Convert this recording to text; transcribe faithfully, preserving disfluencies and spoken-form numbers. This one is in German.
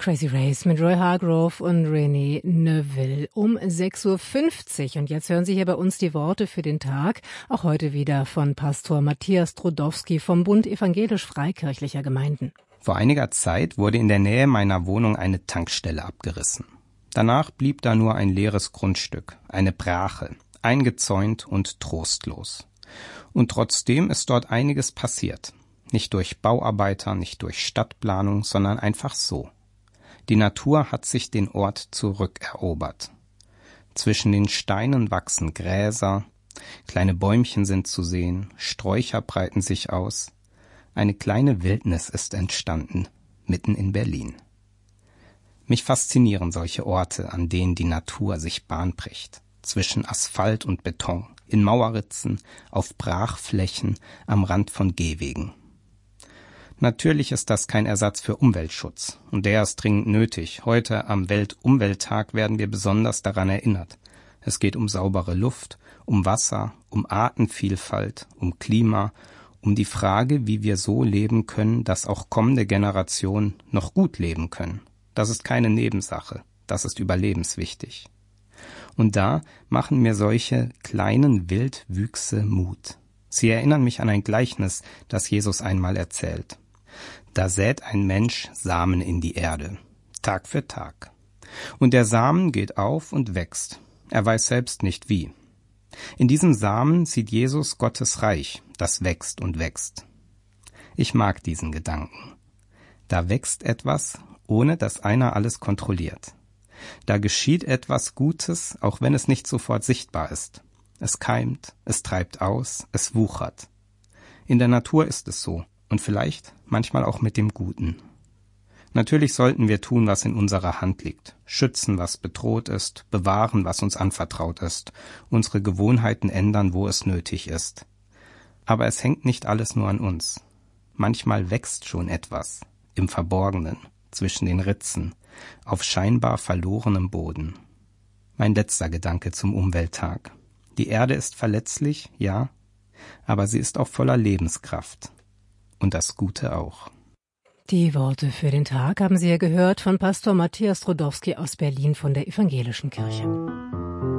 Crazy Race mit Roy Hargrove und René Neville um sechs Uhr fünfzig. Und jetzt hören Sie hier bei uns die Worte für den Tag. Auch heute wieder von Pastor Matthias Trudowski vom Bund evangelisch-freikirchlicher Gemeinden. Vor einiger Zeit wurde in der Nähe meiner Wohnung eine Tankstelle abgerissen. Danach blieb da nur ein leeres Grundstück, eine Brache, eingezäunt und trostlos. Und trotzdem ist dort einiges passiert. Nicht durch Bauarbeiter, nicht durch Stadtplanung, sondern einfach so. Die Natur hat sich den Ort zurückerobert. Zwischen den Steinen wachsen Gräser, kleine Bäumchen sind zu sehen, Sträucher breiten sich aus. Eine kleine Wildnis ist entstanden, mitten in Berlin. Mich faszinieren solche Orte, an denen die Natur sich Bahn bricht. Zwischen Asphalt und Beton, in Mauerritzen, auf Brachflächen, am Rand von Gehwegen. Natürlich ist das kein Ersatz für Umweltschutz, und der ist dringend nötig. Heute am Weltumwelttag werden wir besonders daran erinnert. Es geht um saubere Luft, um Wasser, um Artenvielfalt, um Klima, um die Frage, wie wir so leben können, dass auch kommende Generationen noch gut leben können. Das ist keine Nebensache, das ist überlebenswichtig. Und da machen mir solche kleinen Wildwüchse Mut. Sie erinnern mich an ein Gleichnis, das Jesus einmal erzählt. Da sät ein Mensch Samen in die Erde, Tag für Tag. Und der Samen geht auf und wächst. Er weiß selbst nicht wie. In diesem Samen sieht Jesus Gottes Reich, das wächst und wächst. Ich mag diesen Gedanken. Da wächst etwas, ohne dass einer alles kontrolliert. Da geschieht etwas Gutes, auch wenn es nicht sofort sichtbar ist. Es keimt, es treibt aus, es wuchert. In der Natur ist es so. Und vielleicht manchmal auch mit dem Guten. Natürlich sollten wir tun, was in unserer Hand liegt. Schützen, was bedroht ist, bewahren, was uns anvertraut ist, unsere Gewohnheiten ändern, wo es nötig ist. Aber es hängt nicht alles nur an uns. Manchmal wächst schon etwas, im Verborgenen, zwischen den Ritzen, auf scheinbar verlorenem Boden. Mein letzter Gedanke zum Umwelttag. Die Erde ist verletzlich, ja, aber sie ist auch voller Lebenskraft. Und das Gute auch. Die Worte für den Tag haben Sie ja gehört von Pastor Matthias Trudowski aus Berlin von der Evangelischen Kirche.